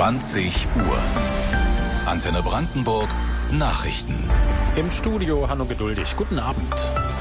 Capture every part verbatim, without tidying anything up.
zwanzig Uhr. Antenne Brandenburg Nachrichten. Im Studio Hanno Geduldig. Guten Abend.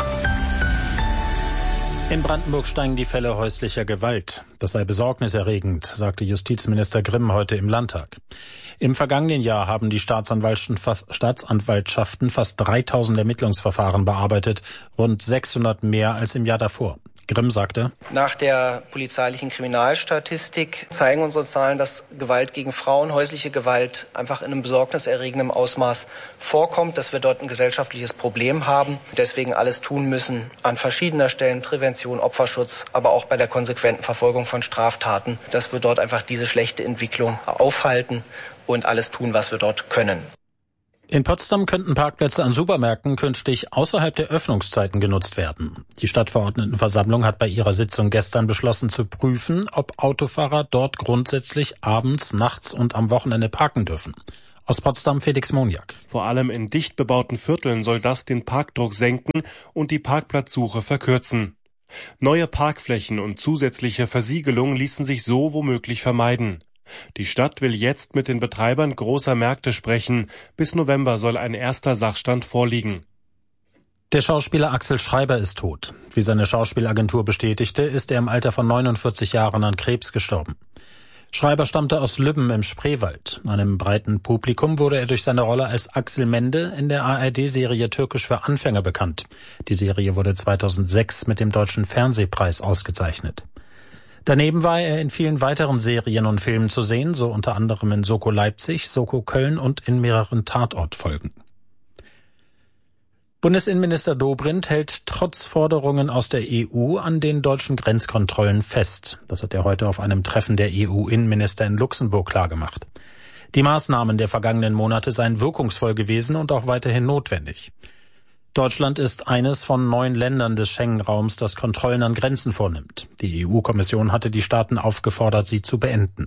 In Brandenburg steigen die Fälle häuslicher Gewalt. Das sei besorgniserregend, sagte Justizminister Grimm heute im Landtag. Im vergangenen Jahr haben die Staatsanwaltschaften fast, Staatsanwaltschaften fast dreitausend Ermittlungsverfahren bearbeitet, rund sechshundert mehr als im Jahr davor. Grimm sagte: Nach der polizeilichen Kriminalstatistik zeigen unsere Zahlen, dass Gewalt gegen Frauen, häusliche Gewalt einfach in einem besorgniserregenden Ausmaß vorkommt, dass wir dort ein gesellschaftliches Problem haben, deswegen alles tun müssen an verschiedener Stellen, Prävention, Opferschutz, aber auch bei der konsequenten Verfolgung von Straftaten, dass wir dort einfach diese schlechte Entwicklung aufhalten und alles tun, was wir dort können. In Potsdam könnten Parkplätze an Supermärkten künftig außerhalb der Öffnungszeiten genutzt werden. Die Stadtverordnetenversammlung hat bei ihrer Sitzung gestern beschlossen zu prüfen, ob Autofahrer dort grundsätzlich abends, nachts und am Wochenende parken dürfen. Aus Potsdam Felix Moniak. Vor allem in dicht bebauten Vierteln soll das den Parkdruck senken und die Parkplatzsuche verkürzen. Neue Parkflächen und zusätzliche Versiegelung ließen sich so womöglich vermeiden. Die Stadt will jetzt mit den Betreibern großer Märkte sprechen. Bis November soll ein erster Sachstand vorliegen. Der Schauspieler Axel Schreiber ist tot. Wie seine Schauspielagentur bestätigte, ist er im Alter von neunundvierzig Jahren an Krebs gestorben. Schreiber stammte aus Lübben im Spreewald. Einem breiten Publikum wurde er durch seine Rolle als Axel Mende in der A R D-Serie Türkisch für Anfänger bekannt. Die Serie wurde zweitausendsechs mit dem Deutschen Fernsehpreis ausgezeichnet. Daneben war er in vielen weiteren Serien und Filmen zu sehen, so unter anderem in Soko Leipzig, Soko Köln und in mehreren Tatortfolgen. Bundesinnenminister Dobrindt hält trotz Forderungen aus der E U an den deutschen Grenzkontrollen fest. Das hat er heute auf einem Treffen der E U-Innenminister in Luxemburg klargemacht. Die Maßnahmen der vergangenen Monate seien wirkungsvoll gewesen und auch weiterhin notwendig. Deutschland ist eines von neun Ländern des Schengen-Raums, das Kontrollen an Grenzen vornimmt. Die E U-Kommission hatte die Staaten aufgefordert, sie zu beenden.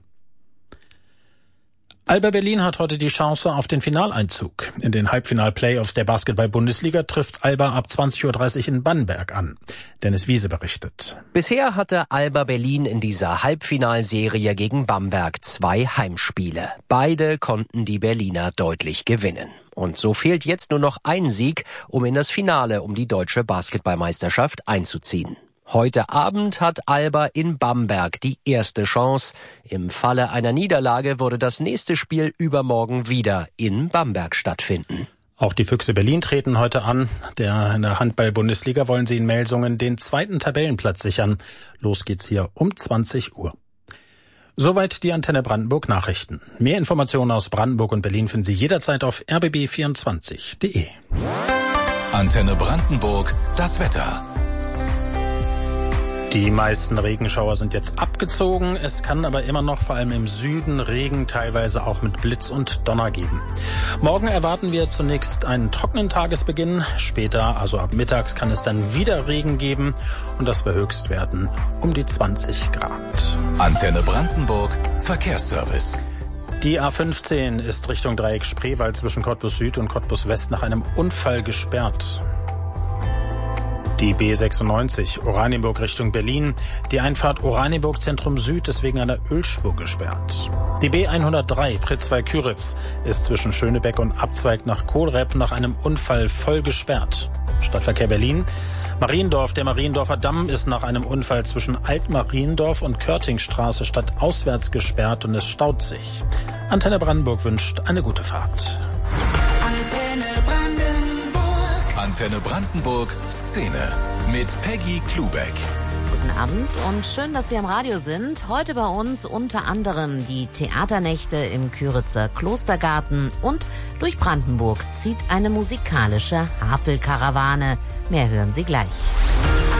Alba Berlin hat heute die Chance auf den Finaleinzug. In den Halbfinal-Playoffs der Basketball-Bundesliga trifft Alba ab zwanzig Uhr dreißig in Bannberg an. Dennis Wiese berichtet. Bisher hatte Alba Berlin in dieser Halbfinalserie gegen Bamberg zwei Heimspiele. Beide konnten die Berliner deutlich gewinnen. Und so fehlt jetzt nur noch ein Sieg, um in das Finale um die deutsche Basketballmeisterschaft einzuziehen. Heute Abend hat Alba in Bamberg die erste Chance. Im Falle einer Niederlage würde das nächste Spiel übermorgen wieder in Bamberg stattfinden. Auch die Füchse Berlin treten heute an. Der, in der Handball-Bundesliga wollen sie in Melsungen den zweiten Tabellenplatz sichern. Los geht's hier um zwanzig Uhr. Soweit die Antenne Brandenburg Nachrichten. Mehr Informationen aus Brandenburg und Berlin finden Sie jederzeit auf r b b vierundzwanzig punkt d e. Antenne Brandenburg, das Wetter. Die meisten Regenschauer sind jetzt abgezogen. Es kann aber immer noch vor allem im Süden Regen, teilweise auch mit Blitz und Donner geben. Morgen erwarten wir zunächst einen trockenen Tagesbeginn. Später, also ab mittags, kann es dann wieder Regen geben und das bei Höchstwerten um die zwanzig Grad. Antenne Brandenburg, Verkehrsservice. Die A fünfzehn ist Richtung Dreieck Spreewald zwischen Cottbus Süd und Cottbus West nach einem Unfall gesperrt. Die B sechsundneunzig Oranienburg Richtung Berlin. Die Einfahrt Oranienburg Zentrum Süd ist wegen einer Ölspur gesperrt. Die B hundertdrei Pritzwalk-Küritz ist zwischen Schönebeck und Abzweig nach Kohlrepp nach einem Unfall voll gesperrt. Stadtverkehr Berlin. Mariendorf, der Mariendorfer Damm ist nach einem Unfall zwischen Alt-Mariendorf und Körtingstraße stadtauswärts gesperrt und es staut sich. Antenne Brandenburg wünscht eine gute Fahrt. Antenne Brandenburg Szene mit Peggy Klubeck. Guten Abend und schön, dass Sie am Radio sind. Heute bei uns unter anderem die Theaternächte im Küritzer Klostergarten und durch Brandenburg zieht eine musikalische Havelkarawane. Mehr hören Sie gleich.